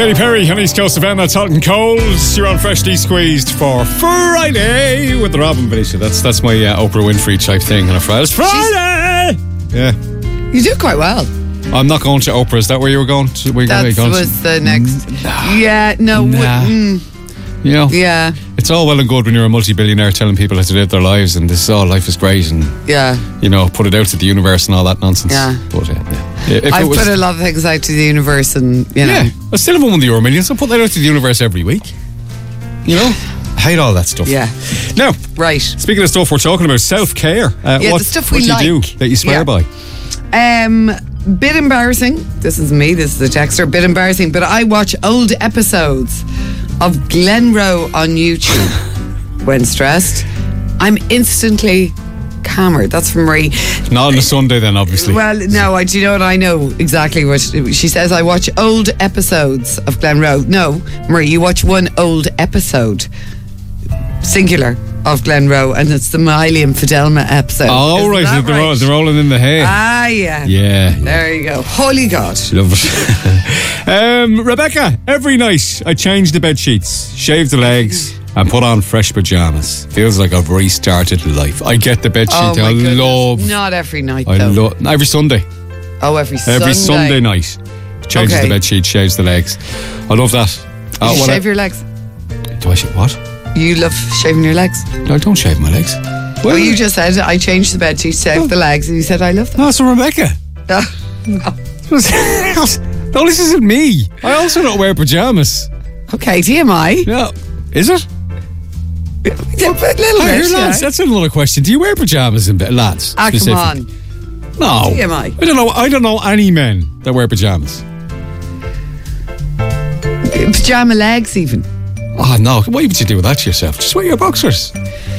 Katy Perry on East Coast FM. That's hot and cold. You're on Freshly Squeezed for Friday with the Robin Benicia. That's my Oprah Winfrey type thing on a Friday. It's Friday! Yeah. You do quite well. I'm not going to Oprah. Is that where you were going to? That was the next. Yeah, no. You know, yeah. It's all well and good when you're a multi-billionaire telling people how to live their lives and this is all, life is great and, you know, put it out to the universe and all that nonsense. Yeah. But, I've put a lot of things out to the universe and, you know. Yeah, I still haven't won the Euro Millions. I put that out to the universe every week. You know? I hate all that stuff. Yeah. Now, right. Speaking of stuff, we're talking about self-care. What the stuff we do you do that you swear by? Bit embarrassing. This is me, this is the texter. Bit embarrassing, but I watch old episodes of Glenroe on YouTube when stressed. I'm instantly calmer. That's from Marie. Not on a Sunday then, obviously. Well, no, do you know what? I know exactly what she says. I watch old episodes of Glenroe. No, Marie, you watch one old episode, singular, of Glenroe, and it's the Miley and Fidelma episode. Oh, right. They're rolling in the hay. Ah, yeah. Yeah. There you go. Holy God. Love it. Rebecca, every night I change the bed sheets, shave the legs, and put on fresh pajamas. Feels like I've restarted life. I get the bed sheet. Oh, my I goodness. love. Not every night, though. Every Sunday. Oh, every Sunday. Every Sunday night. Changes the bed sheet, shaves the legs. I love that. You shave your legs? Do I shave what? You love shaving your legs? No, I don't shave my legs. Well, you just said I changed the bed sheet, shaved the legs, and you said I love them. No, it's Rebecca. No, this isn't me. I also don't wear pajamas. Okay, TMI. No, is it? Little bit, lads, that's another question. Do you wear pajamas in bed, lads? Ah, come on. No. TMI. I don't know any men that wear pajamas. Pajama legs, even. Oh no! Why would you do that to yourself? Just wear your boxers.